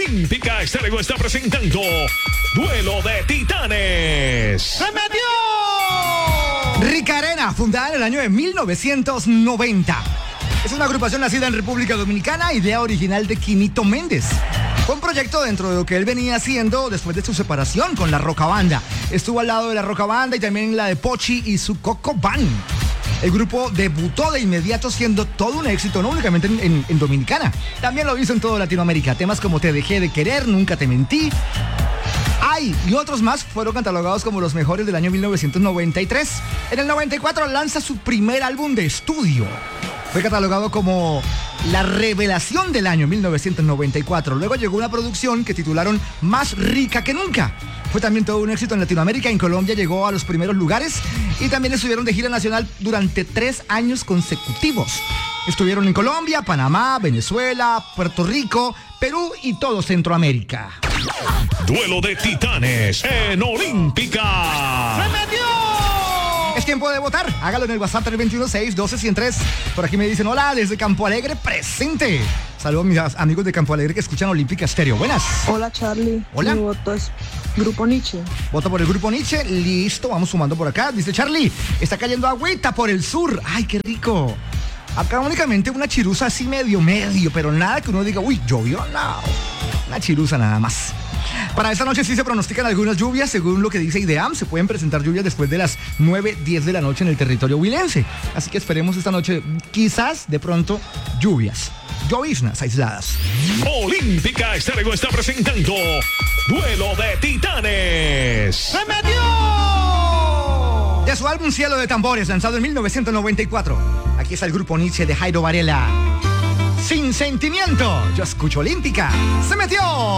Olímpica Estéreo está presentando Duelo de Titanes. ¡Se metió! Rica Arena, fundada en el año de 1990. Es una agrupación nacida en República Dominicana, idea original de Quinito Méndez. Fue un proyecto dentro de lo que él venía haciendo después de su separación con la Roca Banda. Estuvo al lado de la Roca Banda y también la de Pochi y su Coco Band. El grupo debutó de inmediato siendo todo un éxito, no únicamente en Dominicana. También lo hizo en toda Latinoamérica. Temas como Te dejé de querer, Nunca te mentí. Ay, y otros más fueron catalogados como los mejores del año 1993. En el 94 lanza su primer álbum de estudio. Fue catalogado como la revelación del año 1994. Luego llegó una producción que titularon Más rica que nunca. Fue también todo un éxito en Latinoamérica. En Colombia llegó a los primeros lugares y también estuvieron de gira nacional durante 3 años consecutivos. Estuvieron en Colombia, Panamá, Venezuela, Puerto Rico, Perú y todo Centroamérica. Duelo de Titanes en Olímpica. ¡Se metió! Es tiempo de votar. Hágalo en el WhatsApp 321-612-103. Por aquí me dicen, hola, desde Campo Alegre, presente. Saludos a mis amigos de Campo Alegre que escuchan Olímpica Estéreo. Buenas. Hola, Charlie. Hola. Mi voto es Grupo Nietzsche. Voto por el Grupo Nietzsche. Listo, vamos sumando por acá. Dice Charlie, está cayendo agüita por el sur. Ay, qué rico. Acá únicamente una chiruza así medio, pero nada que uno diga, uy, llovió, no. Una chiruza nada más. Para esta noche sí se pronostican algunas lluvias, según lo que dice IDEAM. Se pueden presentar lluvias después de las 9:10 de la noche en el territorio huilense. Así que esperemos esta noche, quizás, de pronto, lluvias. Lloviznas aisladas. Olímpica Estéreo está presentando Duelo de Titanes. ¡Se metió! De su álbum Cielo de Tambores, lanzado en 1994. Aquí está el Grupo Nietzsche de Jairo Varela. Sin sentimiento, yo escucho Olímpica. ¡Se metió!